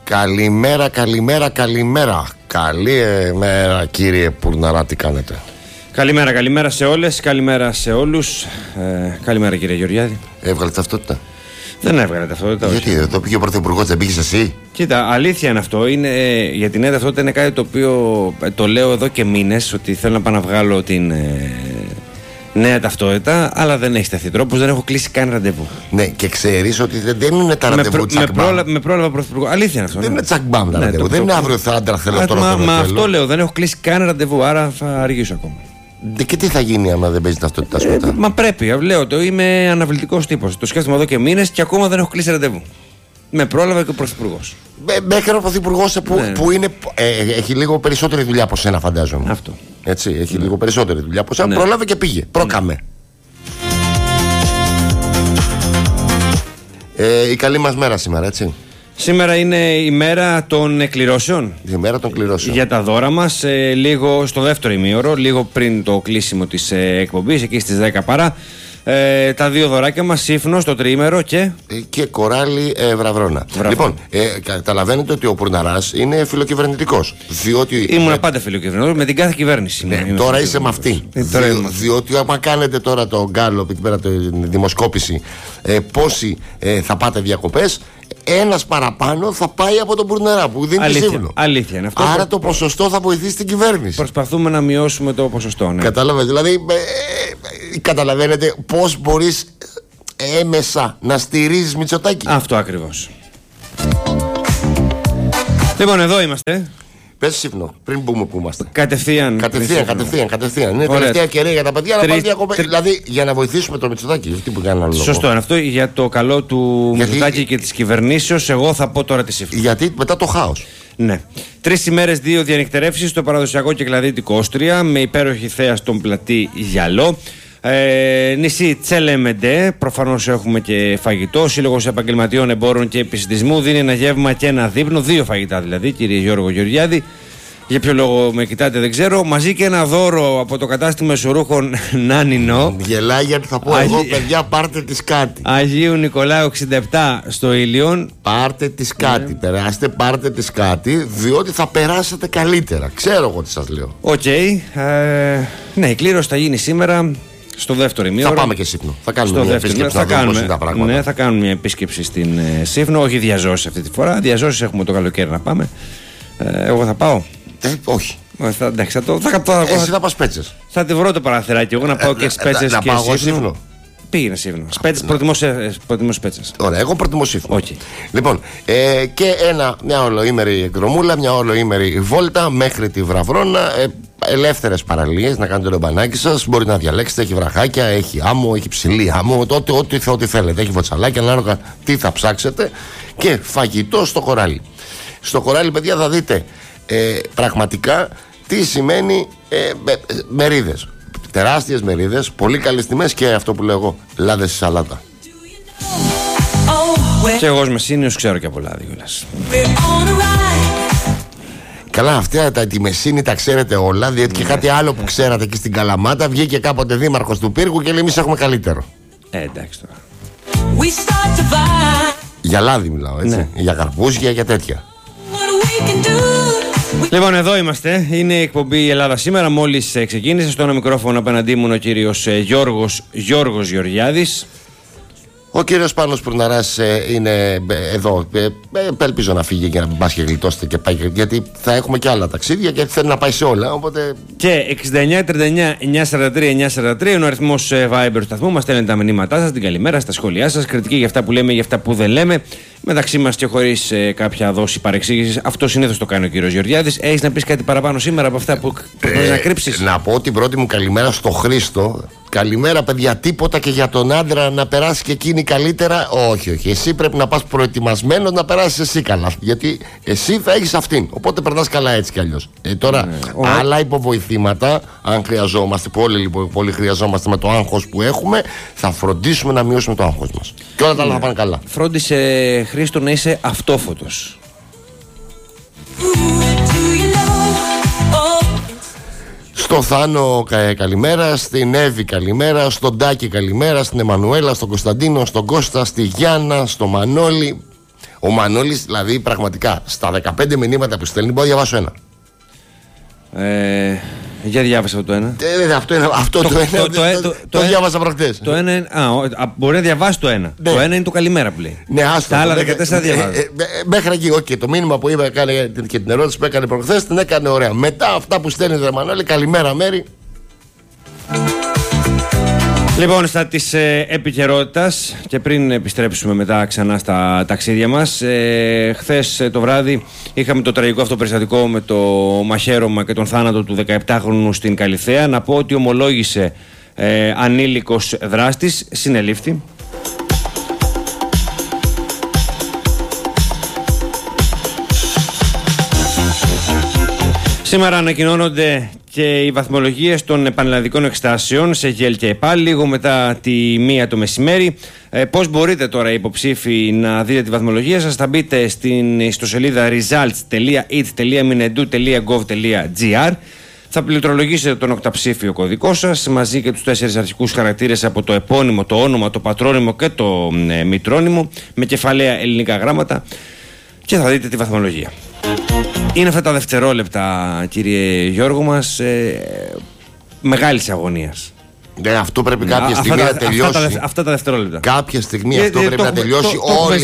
Καλημέρα, καλημέρα, καλημέρα. Καλημέρα κύριε Πουρναρά, τι κάνετε? Καλημέρα, καλημέρα σε όλες, καλημέρα σε όλους. Καλημέρα κύριε Γεωργιάδη. Έβγαλε ταυτότητα? Δεν έβγαλε ταυτότητα. Γιατί όχι. το πήγε ο Πρωθυπουργός, δεν πήγες εσύ? Κοίτα, αλήθεια είναι αυτό. Για την νέα ταυτότητα είναι κάτι το οποίο το λέω εδώ και μήνες, ότι θέλω να πάω να βγάλω την νέα ταυτότητα, αλλά δεν έχει σταθεί τρόπος, δεν έχω κλείσει καν ραντεβού. Ναι, και ξέρεις ότι δεν είναι τα ραντεβού τσακμπάμ. Με πρόλαβα Πρωθυπουργό. Αλήθεια είναι αυτό. Δεν είναι τσακμπάμ τα ραντεβού. Δεν είναι αύριο θα άντρα θέλω τώρα. Μα αυτό λέω, δεν έχω κλείσει καν ραντεβού, άρα θα αργήσω ακόμα. Και τι θα γίνει άμα δεν παίζει ταυτότητα σου μετά? Μα πρέπει, λέω το, είμαι αναβλητικός τύπος. Το σκέφτομαι εδώ και μήνες και ακόμα δεν έχω κλείσει ραντεβού. Με πρόλαβε και ο Πρωθυπουργός. Μέχρι ο Πρωθυπουργός που είναι, έχει λίγο περισσότερη δουλειά από σένα, φαντάζομαι. Αυτό. Έτσι, έχει λίγο περισσότερη δουλειά από σένα. Ναι. Πρόλαβε και πήγε. Πρόκαμε. Η καλή μας μέρα σήμερα, έτσι. Σήμερα είναι η μέρα των εκκληρώσεων. Η μέρα των κληρώσεων. Για τα δώρα μας, λίγο στο δεύτερο ημίωρο, λίγο πριν το κλείσιμο της εκπομπής, εκεί στις 10 παρά. Τα δύο δωράκια μας, Σύφνο στο τριήμερο και κοράλι βραβρώνα. Λοιπόν, καταλαβαίνετε ότι ο Πουρναράς είναι φιλοκυβερνητικός. Ήμουν πάντα φιλοκυβερνητικός με την κάθε κυβέρνηση. Ναι, τώρα είσαι με αυτή. Διότι άμα κάνετε τώρα το γκάλοπ, εκεί πέρα τη δημοσκόπηση, πόσοι θα πάτε διακοπές, ένας παραπάνω θα πάει από τον Πουρναρά που δίνει σύμβουλο. Αλήθεια είναι αυτό. Άρα το ποσοστό θα βοηθήσει την κυβέρνηση. Προσπαθούμε να μειώσουμε το ποσοστό. Ναι. Κατάλαβες, δηλαδή καταλαβαίνετε πώς μπορείς έμεσα να στηρίζεις Μητσοτάκη. Αυτό ακριβώς. Λοιπόν, εδώ είμαστε. Πες Σύφνο, πριν πούμε που είμαστε. Κατευθείαν. Είναι τελευταία ευκαιρία για τα παιδιά να πάνε διακοπές. Δηλαδή για να βοηθήσουμε τον Μητσοτάκη. Τι που κάνει άλλο λόγο. Σωστό είναι αυτό. Για το καλό του Μητσοτάκη και της κυβερνήσεως, εγώ θα πω τώρα τη Σύφνο. Γιατί μετά το χάος. Ναι. 3 ημέρες, 2 διανυκτερεύσεις στο παραδοσιακό και κλαδίτικο Όστρια με υπέροχη θέα στον πλατή Γιαλό. Νησί Τσέλεμεντέ, προφανώς έχουμε και φαγητό. Σύλλογος Επαγγελματιών Εμπόρων και Επισιτισμού δίνει ένα γεύμα και ένα δείπνο, 2 φαγητά δηλαδή, κύριε Γιώργο Γεωργιάδη. Για ποιο λόγο με κοιτάτε δεν ξέρω. Μαζί και ένα δώρο από το κατάστημα εσωρούχων Νάνινο. Γελάει γιατί θα πω εγώ, παιδιά, πάρτε της κάτι. Αγίου Νικολάου 67 στο Ήλιον. Πάρτε της κάτι, περάστε, πάρτε της κάτι, διότι θα περάσετε καλύτερα. Ξέρω εγώ τι σας λέω. Οκ. Ναι, η κλήρωση θα γίνει σήμερα. Στο δεύτερο ημίωρο. Θα πάμε και Σύφνο. Θα κάνουμε μια επίσκεψη. Θα κάνουμε μια επίσκεψη στην Σύφνο. Όχι διαζώσεις αυτή τη φορά. Διαζώσεις έχουμε το καλοκαίρι να πάμε. Εγώ θα πάω. Όχι. Εντάξει, εσύ θα πας Πέτσες. Θα τη βρω το παραθυράκι. Εγώ να πάω και Πέτσες και πάω Σύφνο. Πήγαινε Σύφνο. Προτιμώ Πέτσες. Ωραία, εγώ προτιμώ Σύφνο. Okay. Λοιπόν, και μια ολοήμερη εκδρομούλα, μια ολοήμερη βόλτα μέχρι τη Βραβρώνα. Ελεύθερες παραλίες να κάνετε το μπανάκι σας. Μπορείτε να διαλέξετε. Έχει βραχάκια, έχει άμμο, έχει ψηλή άμμο. Ό,τι θέλετε. Έχει βοτσαλάκια, ανάλογα τι θα ψάξετε. Και φαγητό στο κοράλι. Στο κοράλι, παιδιά, θα δείτε πραγματικά τι σημαίνει μερίδες. Τεράστιες μερίδες, πολύ καλές τιμές και αυτό που λέω εγώ, λάδες στη σαλάτα. Και εγώ ως Μεσσίνιος ξέρω και από λάδι κιόλας. Καλά, αυτά τη Μεσσίνη τα ξέρετε όλα, διότι και κάτι άλλο που ξέρατε εκεί στην Καλαμάτα βγήκε κάποτε δήμαρχος του Πύργου και λέει εμείς έχουμε καλύτερο. Εντάξει τώρα. Για λάδι μιλάω, έτσι. Ναι. Για καρπούζια, για τέτοια. Λοιπόν, εδώ είμαστε. Είναι η εκπομπή η Ελλάδα σήμερα. Μόλις ξεκίνησε. Στο ένα μικρόφωνο απέναντί μου ο κύριος Γιώργος Γεωργιάδης. Ο κύριος Πάνος Πουρναράς είναι εδώ. Ελπίζω να φύγει για να μην πας και γλιτώσετε και πάει. Γιατί θα έχουμε και άλλα ταξίδια και θέλει να πάει σε όλα. Οπότε... Και 6939-943-943 είναι ο αριθμός Viber του σταθμού. Μας στέλνετε τα μηνύματά σας, την καλημέρα, στα σχόλιά σας. Κριτική για αυτά που λέμε, για αυτά που δεν λέμε. Μεταξύ μας και χωρίς κάποια δόση παρεξήγησης. Αυτό συνήθως το κάνει ο κύριος Γεωργιάδης. Έχεις να πεις κάτι παραπάνω σήμερα από αυτά που πρέπει να κρύψεις? Να πω την πρώτη μου καλημέρα στο Χρήστο. Καλημέρα, παιδιά, τίποτα και για τον άντρα να περάσει και εκείνη καλύτερα. Όχι. Εσύ πρέπει να πας προετοιμασμένος να περάσεις εσύ καλά. Γιατί εσύ θα έχεις αυτήν. Οπότε περνάς καλά έτσι κι αλλιώς. Τώρα, άλλα υποβοηθήματα, αν χρειαζόμαστε, πολύ χρειαζόμαστε με το άγχος που έχουμε, θα φροντίσουμε να μειώσουμε το άγχος μας. Και όλα τα άλλα θα πάνε καλά. Φρόντισε, Χρήστο, να είσαι αυτόφωτος. Στο Θάνο καλημέρα, στην Εύη καλημέρα, στον Τάκη καλημέρα, στην Εμμανουέλα, στον Κωνσταντίνο, στον Κώστα, στη Γιάννα, στο Μανώλη. Ο Μανώλης, δηλαδή, πραγματικά στα 15 μηνύματα που στέλνει, μπορώ να διαβάσω ένα. Για διάβασα αυτό το ένα. Το διάβασα προχτές. Το ένα είναι. Μπορεί να διαβάσει το ένα. Ναι. Το ένα είναι το καλημέρα που λέει. Ναι, τα άλλα 14 διαβάζει. Μέχρι εκεί, το μήνυμα που είπε και την ερώτηση που έκανε προχθές την έκανε ωραία. Μετά αυτά που στέλνει το Μανώλη, καλημέρα Μέρη. Λοιπόν, στα της επικαιρότητας και πριν επιστρέψουμε μετά ξανά στα ταξίδια μας, χθες το βράδυ είχαμε το τραγικό αυτό περιστατικό με το μαχαίρωμα και τον θάνατο του 17χρονου στην Καλιθέα. Να πω ότι ομολόγησε ανήλικος δράστης, συνελήφθη. Σήμερα ανακοινώνονται και οι βαθμολογίες των πανελλαδικών εξετάσεων σε ΓΕΛ και ΕΠΑ λίγο μετά τη 1 το μεσημέρι. Πώς μπορείτε τώρα οι υποψήφοι να δείτε τη βαθμολογία σας? Θα μπείτε στην ιστοσελίδα results.it.minedu.gov.gr. Θα πληκτρολογήσετε τον οκταψήφιο κωδικό σας μαζί και τους 4 αρχικούς χαρακτήρες από το επώνυμο, το όνομα, το πατρόνυμο και το μητρόνυμο με κεφαλαία ελληνικά γράμματα και θα δείτε τη βαθμολογία. Είναι αυτά τα δευτερόλεπτα, κύριε Γιώργο μας, μεγάλης αγωνίας. Ναι, αυτό πρέπει κάποια στιγμή να τελειώσει. Αυτά τα δευτερόλεπτα. Κάποια στιγμή αυτό πρέπει να τελειώσει.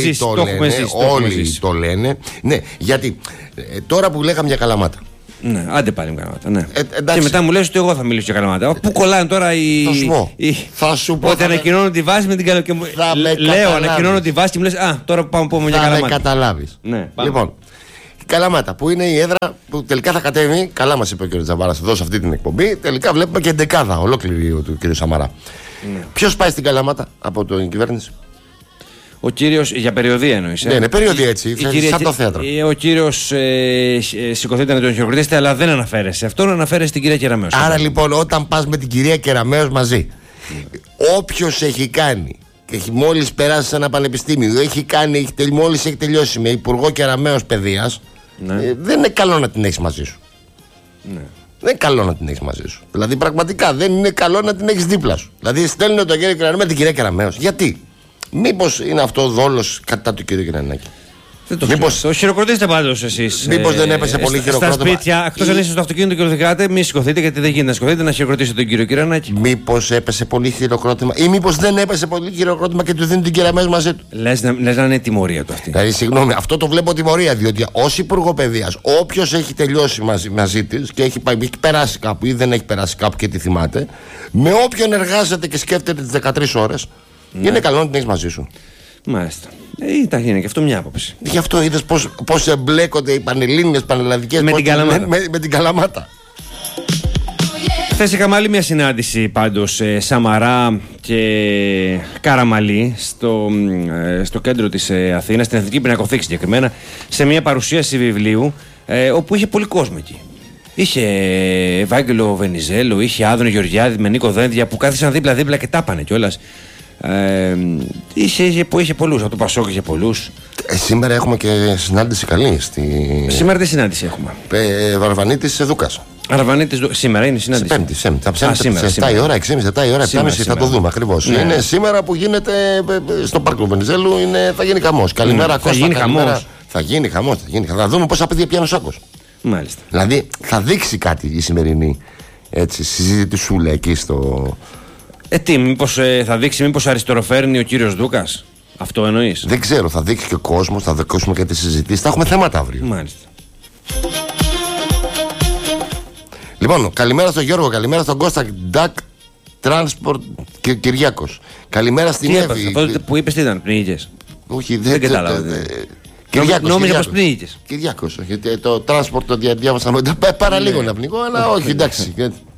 Όλοι το λένε. Ναι, γιατί τώρα που λέγαμε για Καλαμάτα. Ναι, άντε πάλι με Καλαμάτα. Ναι. Και μετά μου λες ότι εγώ θα μιλήσω για Καλαμάτα. Πού κολλάνε τώρα οι. Θα σου πω. Ότι ανακοινώνω τη βάση με την Καλαμάτα. Λέω, ανακοινώνω τη βάση και μου λες τώρα πάμε για Καλαμάτα. Θα με καταλάβεις. Λοιπόν. Καλαμάτα, που είναι η έδρα που τελικά θα κατέβει. Καλά μας είπε ο κ. Τζαβάρας εδώ σε αυτή την εκπομπή. Τελικά βλέπουμε και εντεκάδα ολόκληρη του κ. Σαμαρά. Ποιος πάει στην Καλαμάτα από την κυβέρνηση? Ο κύριος, για περιοδία εννοείς? Ναι, περιοδία έτσι, σαν το θέατρο. Ο κύριος σηκωθείτε να τον χειροκροτήσετε, αλλά δεν αναφέρεσαι. Αυτό αναφέρεσαι στην κυρία Κεραμέως. Άρα λοιπόν, όταν πας με την κυρία Κεραμέως μαζί, όποιος έχει κάνει και έχει μόλις περάσει σε ένα πανεπιστήμιο, μόλις έχει τελειώσει με υπουργό Κεραμέως παιδείας, δεν είναι καλό να την έχεις μαζί σου. Ναι. Δεν είναι καλό να την έχεις μαζί σου. Δηλαδή, πραγματικά δεν είναι καλό να την έχεις δίπλα σου. Δηλαδή, στέλνουν τον κύριο Κεραμέως με την κυρία Κεραμέως. Γιατί? Μήπως είναι αυτό δόλος κατά του κύριου Κεραμέως? Μήπως το χειροκροτήσετε πάντως εσείς? Μήπως δεν έπεσε πολύ χειροκρότημα? Στα σπίτια, εκτός αν είστε στο αυτοκίνητο και οδηγάτε, μην σηκωθείτε, γιατί δεν γίνεται να σηκωθείτε, να χειροκροτήσετε τον κύριο Κυρανάκη. Μήπως έπεσε πολύ χειροκρότημα, ή μήπως δεν έπεσε πολύ χειροκρότημα και του δίνει την Κεραμέως μαζί του? Λες να είναι τιμωρία του αυτή. Δηλαδή, συγγνώμη, αυτό το βλέπω τιμωρία, διότι ως υπουργό παιδείας, όποιος έχει τελειώσει μαζί της και έχει περάσει κάπου ή δεν έχει περάσει κάπου και τη θυμάται, με όποιον εργάζεται και σκέφτεται τις 13 ώρες, είναι καλό να την έχεις μαζί σου. Μάλιστα. Είναι και αυτό μια άποψη. Γι' αυτό είδες πώς εμπλέκονται οι πανελλήνιες, πανελλαδικές με την Καλαμάτα. Χθες είχαμε άλλη μια συνάντηση πάντως Σαμαρά και Καραμαλή στο κέντρο της Αθήνας, στην Εθνική Πινακοθήκη συγκεκριμένα, σε μια παρουσίαση βιβλίου όπου είχε πολύ κόσμο εκεί. Είχε Ευάγγελο Βενιζέλο, είχε Άδωνο Γεωργιάδη με Νίκο Δένδια που κάθισαν δίπλα-δίπλα και τάπανε κιόλας. Είχε πολλούς, από το Πασόκ είχε πολλούς. Σήμερα έχουμε και συνάντηση καλή. Σήμερα τι συνάντηση έχουμε? Βαρβανίτης Δούκας. Σήμερα είναι η συνάντηση. Πέμπτη, σε 7 η ώρα, 6,5 η ώρα, 7,5 θα το δούμε ακριβώς. Ναι. Είναι σήμερα που γίνεται στο Πάρκο Βενιζέλου, θα γίνει χαμός. Καλημέρα, Κώστα. Θα γίνει χαμός. Θα δούμε πόσα παιδιά πιάνει ο Σάκος. Μάλιστα. Δηλαδή θα δείξει κάτι η σημερινή συζήτησούλα εκεί στο. Μήπως θα δείξει, μήπως αριστεροφέρνει ο κύριος Δούκας? Αυτό εννοείς? Δεν ξέρω, θα δείξει και ο κόσμος, θα δοκώσουμε και τις συζητήσεις. Θα έχουμε θέματα αύριο. Μάλιστα. Λοιπόν, καλημέρα στον Γιώργο, καλημέρα στον Κώστα Ντακ Transport και Κυριάκος. Καλημέρα στην Εύη. Αυτό που είπες τι ήταν, πνίγηκες? Όχι, δεν κατάλαβα. Νόμιζα πως πνίγηκες. Κυριάκος, γιατί το transport το διάβασα παραλίγο να πνιγώ, αλλά όχι, εντάξει.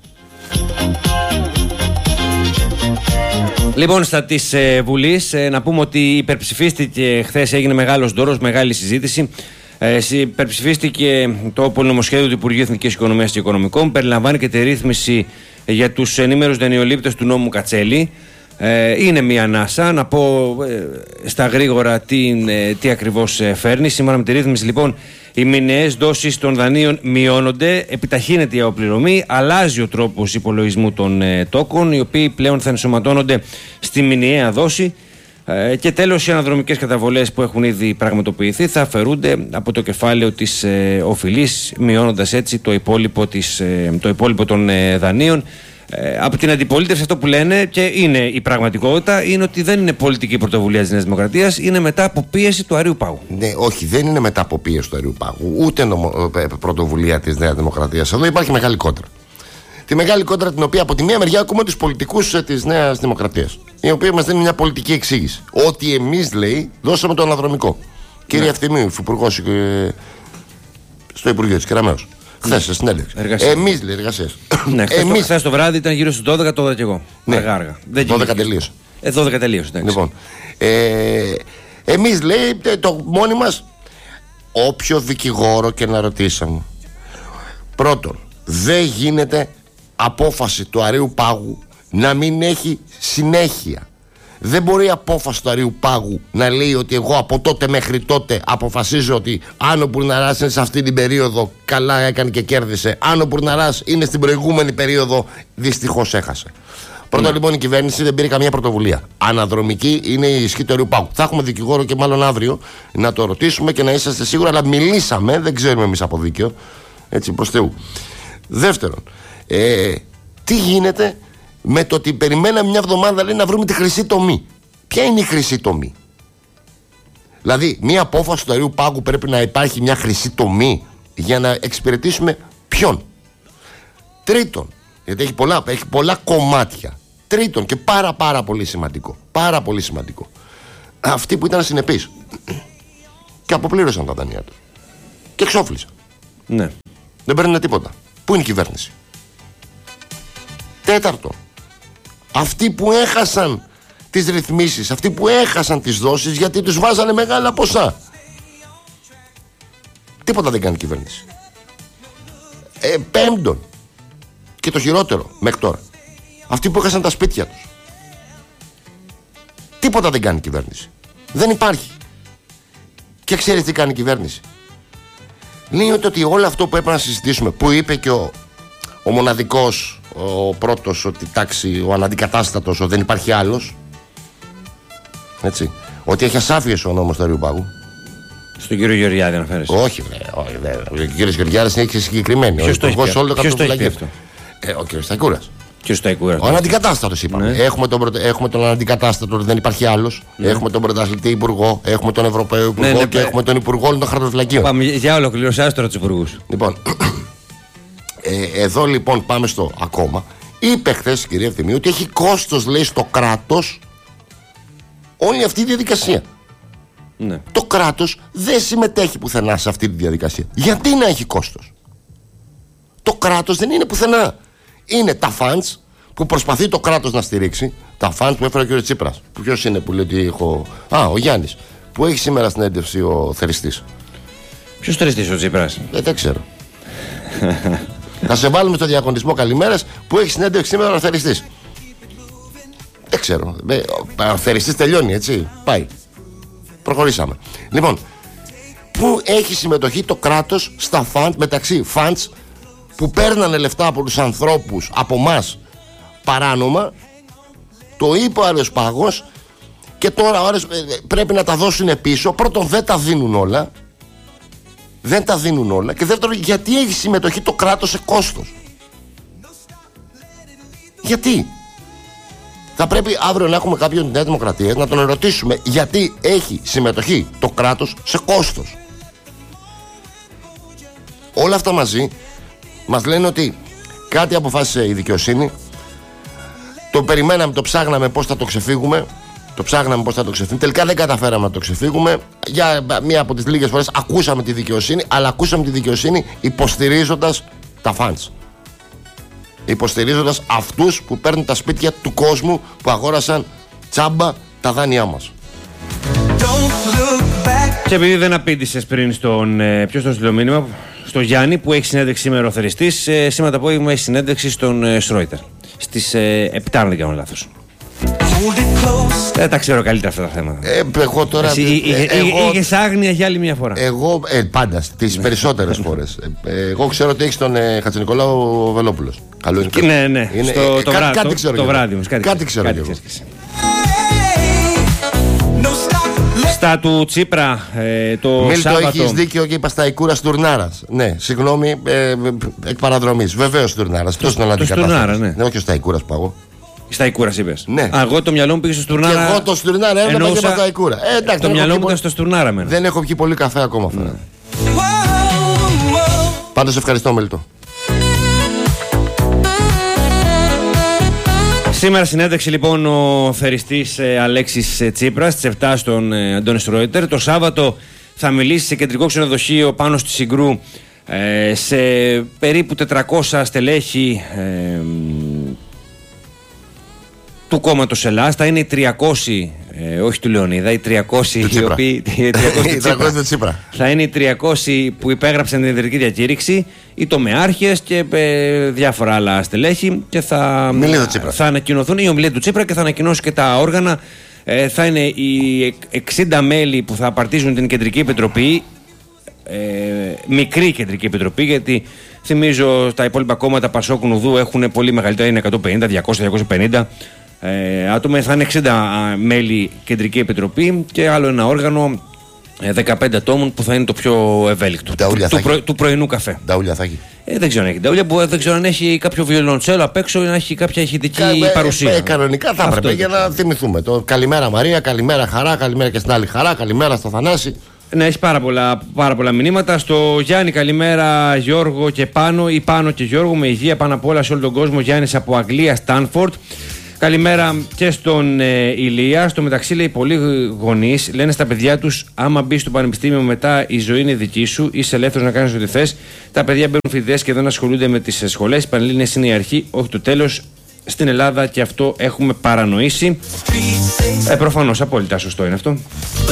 Λοιπόν, στα της Βουλής, να πούμε ότι υπερψηφίστηκε χθες, έγινε μεγάλος δώρος, μεγάλη συζήτηση. Υπερψηφίστηκε το πολυνομοσχέδιο του Υπουργείου Εθνικής Οικονομίας και Οικονομικών. Περιλαμβάνει και τη ρύθμιση για τους ενήμερους δανειολήπτες του νόμου Κατσέλη. Είναι μια ανάσα. Να πω στα γρήγορα τι ακριβώς φέρνει. Σήμερα με τη ρύθμιση, λοιπόν, οι μηνιαίες δόσεις των δανείων μειώνονται, επιταχύνεται η αποπληρωμή, αλλάζει ο τρόπος υπολογισμού των τόκων, οι οποίοι πλέον θα ενσωματώνονται στη μηνιαία δόση. Και τέλος, οι αναδρομικές καταβολές που έχουν ήδη πραγματοποιηθεί θα αφαιρούνται από το κεφάλαιο της οφειλής, μειώνοντας έτσι το υπόλοιπο των δανείων. Από την αντιπολίτευση αυτό που λένε, και είναι η πραγματικότητα, είναι ότι δεν είναι πολιτική πρωτοβουλία της Νέας Δημοκρατίας, είναι μετά από πίεση του Αρείου Πάγου. Ναι, όχι, δεν είναι μετά από πίεση του Αρείου Πάγου, ούτε πρωτοβουλία της Νέας Δημοκρατίας. Εδώ υπάρχει μεγάλη κόντρα. Τη μεγάλη κόντρα, την οποία από τη μία μεριά ακούμε τους πολιτικούς της Νέας Δημοκρατίας, οι οποίοι μας δίνουν μια πολιτική εξήγηση. Ότι εμείς, λέει, δώσαμε το αναδρομικό. Κύριε Ευθυμίου, υφυπουργός στο Υπουργείο της Κεραμέως. Χθες σε συνέντευξη. Εμείς, λέει, εργασίες. Ναι, χθες το βράδυ ήταν γύρω στις 12, το είδα και εγώ. Ναι. Αργά. 12 τελείωσε. 12 τελείωσε, εντάξει. Λοιπόν, εμείς, λέει, το μόνοι μας, όποιο δικηγόρο και να ρωτήσαμε. Πρώτον, δεν γίνεται απόφαση του Αρείου Πάγου να μην έχει συνέχεια. Δεν μπορεί η απόφαση του Αρείου Πάγου να λέει ότι εγώ από τότε μέχρι τότε αποφασίζω ότι αν ο Μπουρναράς είναι σε αυτή την περίοδο, καλά έκανε και κέρδισε. Αν ο Μπουρναράς είναι στην προηγούμενη περίοδο, δυστυχώς έχασε. Πρώτα λοιπόν η κυβέρνηση δεν πήρε καμία πρωτοβουλία. Αναδρομική είναι η ισχύ του Αρείου Πάγου. Θα έχουμε δικηγόρο και μάλλον αύριο να το ρωτήσουμε και να είσαστε σίγουροι, αλλά μιλήσαμε, δεν ξέρουμε εμείς από δίκαιο. Έτσι, προς Θεού. Δεύτερον, τι γίνεται με το ότι περιμέναμε μια εβδομάδα, λέει, να βρούμε τη χρυσή τομή. Ποια είναι η χρυσή τομή? Δηλαδή, μια απόφαση του Αρείου Πάγου πρέπει να υπάρχει μια χρυσή τομή για να εξυπηρετήσουμε ποιον? Τρίτον, γιατί έχει πολλά κομμάτια. Τρίτον, και πάρα πολύ σημαντικό, πάρα πολύ σημαντικό, αυτοί που ήταν συνεπείς και αποπλήρωσαν τα δανεία τους και εξόφλησαν. Ναι. Δεν παίρνουν τίποτα. Πού είναι η κυβέρνηση? Τέταρτον, αυτοί που έχασαν τις ρυθμίσεις, αυτοί που έχασαν τις δόσεις, γιατί τους βάζανε μεγάλα ποσά. Τίποτα δεν κάνει η κυβέρνηση. Πέμπτον, και το χειρότερο μέχρι τώρα, αυτοί που έχασαν τα σπίτια τους. Τίποτα δεν κάνει η κυβέρνηση. Δεν υπάρχει. Και ξέρεις τι κάνει η κυβέρνηση? Λέει ότι όλο αυτό που έπρεπε να συζητήσουμε, που είπε και ο μοναδικός, ο πρώτος, ότι τάξη, ο αναντικατάστατος, ότι δεν υπάρχει άλλος, έτσι, ότι έχει ασάφειες ο νόμος του Αρείου Πάγου. Στον κύριο Γεωργιάδη αναφέρεσαι? Όχι, ο κύριος Γεωργιάδης είναι συγκεκριμένη. Ποιος το έχει πει αυτό? Ο κύριος Σταϊκούρας. Ο αναντικατάστατος είπαμε. Ναι. Έχουμε τον αναντικατάστατο, ότι δεν υπάρχει άλλος. Ναι. Έχουμε τον πρωταθλητή υπουργό, έχουμε τον Ευρωπαίο υπουργό, ναι, και έχουμε τον υπουργό όλων των χαρτοφυλακίων. Πάμε για ολοκληρωσιάς τώρα τους υπουργούς. Λοιπόν, εδώ λοιπόν πάμε στο ακόμα. Είπε χθες, κυρία Ευθυμίου, ότι έχει κόστος, λέει, στο κράτος όλη αυτή η διαδικασία. Ναι. Το κράτος δεν συμμετέχει πουθενά σε αυτή τη διαδικασία. Γιατί να έχει κόστος? Το κράτος δεν είναι πουθενά. Είναι τα funds που προσπαθεί το κράτος να στηρίξει. Τα funds που έφερε ο κ. Τσίπρας. Ποιος είναι που λέει ότι έχω? Ο Γιάννης, που έχει σήμερα συνέντευξη ο θεριστής. Ποιος θεριστής? Ο Τσίπρας? Δεν ξέρω. Θα σε βάλουμε στο διαγωνισμό καλημέρας που έχει συνέντευξη σήμερα ο θεριστής. Δεν ξέρω. Ο θεριστής τελειώνει, έτσι. Πάει. Προχωρήσαμε. Λοιπόν, πού έχει συμμετοχή το κράτος στα funds, μεταξύ funds που παίρνανε λεφτά από τους ανθρώπους, από μας, παράνομα? Το είπε ο Άρεος Πάγος, και τώρα πρέπει να τα δώσουν πίσω. Πρώτον, δεν τα δίνουν όλα. Δεν τα δίνουν όλα. Και δεύτερον, γιατί έχει συμμετοχή το κράτος σε κόστος? Γιατί? Θα πρέπει αύριο να έχουμε κάποιον της Νέας Δημοκρατίας να τον ερωτήσουμε γιατί έχει συμμετοχή το κράτος σε κόστος. Όλα αυτά μαζί μας λένε ότι κάτι αποφάσισε η δικαιοσύνη. Το περιμέναμε, το ψάγναμε πώς θα το ξεφύγουμε. Τελικά δεν καταφέραμε να το ξεφύγουμε. Για μία από τις λίγες φορές ακούσαμε τη δικαιοσύνη, αλλά ακούσαμε τη δικαιοσύνη υποστηρίζοντας τα fans. Υποστηρίζοντας αυτούς που παίρνουν τα σπίτια του κόσμου, που αγόρασαν τσάμπα τα δάνειά μας. Και επειδή δεν απήντησες πριν στον ποιος το στείλω μήνυμα, στο Γιάννη που έχει συνέντευξη σήμερα ο θεριστής, σήμερα το απόγευμα έχει συνέντευξη στον Σρόιτερ στις 7, αν δεν κάνω λάθος. Δεν τα ξέρω καλύτερα αυτά τα θέματα. Εγώ τώρα. Είχες άγνοια για άλλη μια φορά. Εγώ πάντα, τις περισσότερες φορές. Εγώ ξέρω ότι έχεις τον Χατζηνικολάου Βελόπουλος. Καλό είναι. Ναι. Κάτι ξέρω. Το βράδυ όμως. Κάτι ξέρω. Αυτά του Τσίπρα το Μίλτο, Σάββατο. έχεις δίκιο και είπα στα Ικούρα Στουρνάρας. Ναι, συγγνώμη, εκ παραδρομής. Βεβαίως Στουρνάρας. Ποιος τον αντικατάσταση? Ναι. Όχι ο Σταϊκούρας που εγώ. Στα Ικούρα είπες. Ναι. Εγώ το μυαλό μου πήγε στο Στουρνάρα. Και εγώ το Στουρνάρα έβλεπα και είπα Σταϊκούρα. Εντάξει, το μυαλό μου ήταν στο Στουρνάρα. Δεν έχω πιει πολύ καφέ ακόμα. Ναι. Πάντως ευχαριστώ, Μίλτο. Σήμερα συνέντευξη λοιπόν ο θεριστής Αλέξης Τσίπρας στις 7 στον Αντώνη Στρόιτερ. Το Σάββατο θα μιλήσει σε κεντρικό ξενοδοχείο πάνω στη Συγκρού σε περίπου 400 στελέχη του κόμματος Ελλάς. Θα είναι οι 300, όχι του Λεωνίδα, οι 300 οι οποίοι. 300 του Τσίπρα. Θα είναι οι 300 που υπέγραψαν την ιδρυτική διακήρυξη, οι τομεάρχες και διάφορα άλλα στελέχη. Και θα ανακοινωθούν η ομιλία του Τσίπρα και θα ανακοινώσει και τα όργανα. Θα είναι οι 60 μέλη που θα απαρτίζουν την Κεντρική Επιτροπή. Μικρή Κεντρική Επιτροπή, γιατί θυμίζω τα υπόλοιπα κόμματα Πασόκ, Νουδού έχουν πολύ μεγαλύτερα, είναι 150, 200, 250 άτομα. Θα είναι 60 μέλη Κεντρική Επιτροπή και άλλο ένα όργανο 15 ατόμων που θα είναι το πιο ευέλικτο του πρωινού καφέ. Νταούλια θα έχει. Δεν ξέρω αν έχει νταούλια, δεν ξέρω αν έχει κάποιο βιολοντσέλο απ' έξω ή να έχει κάποια ηχητική παρουσία. Κανονικά θα έπρεπε για να θυμηθούμε το καλημέρα Μαρία, καλημέρα Χαρά, καλημέρα και στην άλλη Χαρά, καλημέρα στο Θανάση. Ναι, έχει πάρα πολλά μηνύματα. Στο Γιάννη, καλημέρα Γιώργο και Πάνο, ή Πάνο και Γιώργο, με υγεία πάνω απ' όλα σε όλο τον κόσμο. Γιάννης από Αγγλία, Στάνφορντ. Καλημέρα και στον Ηλία. Στο μεταξύ, λέει, πολλοί γονείς λένε στα παιδιά τους: άμα μπει στο πανεπιστήμιο μετά, η ζωή είναι δική σου, είσαι ελεύθερος να κάνεις ό,τι θες. Τα παιδιά μπαίνουν φοιτητές και δεν ασχολούνται με τις σχολές. Οι Πανελλήνιες είναι η αρχή, όχι το τέλος. Στην Ελλάδα και αυτό έχουμε παρανοήσει. Προφανώς, απόλυτα σωστό είναι αυτό.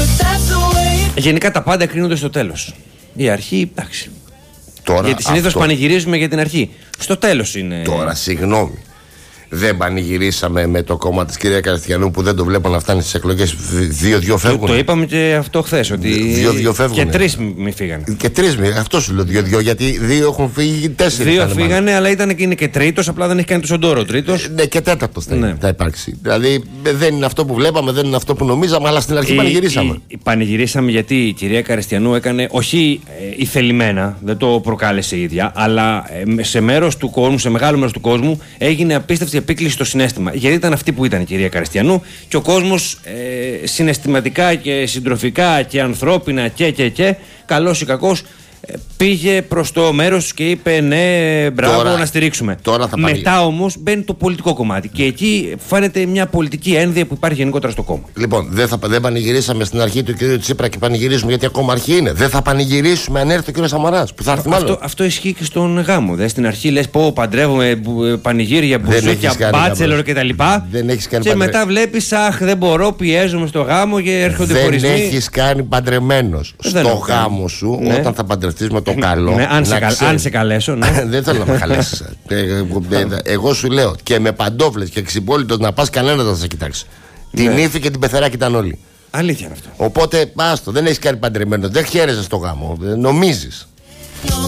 Γενικά τα πάντα κρίνονται στο τέλος. Η αρχή, εντάξει. Τώρα, γιατί συνήθως πανηγυρίζουμε για την αρχή. Στο τέλος είναι. Τώρα, συγγνώμη. Δεν πανηγυρίσαμε με το κόμμα της κυρία Καριστιανού που δεν το βλέπω να φτάνει στις εκλογές. 2-2 φεύγουν. Το είπαμε και αυτό χθες. Ότι 2-2 φεύγουν. Και 3 μη φύγανε. Και 3 μη. Αυτό σου λέω 2-2. Γιατί 2 έχουν φύγει, 4. 2 φύγανε, αλλά ήταν και είναι και τρίτος. Απλά δεν έχει κάνει τον Σοντόρο τρίτος. Ναι, και τέταρτος θα υπάρξει. Δηλαδή δεν είναι αυτό που βλέπαμε, δεν είναι αυτό που νομίζαμε, αλλά στην αρχή πανηγυρίσαμε. Πανηγυρίσαμε γιατί η κυρία Καριστιανού έκανε, όχι ηθελημένα, δεν το προκάλεσε η ίδια, αλλά σε μέρος του κόσμου, σε μεγάλο μέρος του κόσμου, έγινε απίστευτη επίκληση στο συναίσθημα. Γιατί ήταν αυτή που ήταν η κυρία Καριστιανού και ο κόσμος συναισθηματικά και συντροφικά και ανθρώπινα και καλός ή κακός πήγε προς το μέρος και είπε ναι, μπράβο, να στηρίξουμε. Μετά όμως μπαίνει το πολιτικό κομμάτι και εκεί φαίνεται μια πολιτική ένδυα που υπάρχει γενικότερα στο κόμμα. Λοιπόν, δεν πανηγυρίσαμε στην αρχή του κ. Τσίπρα και πανηγυρίζουμε γιατί ακόμα αρχή είναι. Δεν θα πανηγυρίσουμε αν έρθει ο κ. Σαμαράς που θα έρθει μάλλον. Αυτό ισχύει και στον γάμο. Στην αρχή λες πω παντρεύομαι, πανηγύρια, μπουζούκια, μπάτσελορ κτλ. Και μετά βλέπεις, αχ, δεν μπορώ, πιέζομαι στο γάμο και έρχονται χωρισμοί. Δεν έχεις κάνει παντρεμένος στο γάμο σου όταν θα παντρευτείς με το καλό. Ναι, αν σε καλέσω, ναι. Δεν θέλω να με καλέσεις. Εγώ σου λέω και με παντόφλες και ξυπόλυτος να πας, κανένας δεν θα σε κοιτάξει. Την ύφη και την πεθερά ήταν όλοι. Αλήθεια είναι αυτό. Οπότε άστο, δεν έχεις κάνει παντρεμένο, δεν χαίρεσαι στο γάμο. Νομίζεις.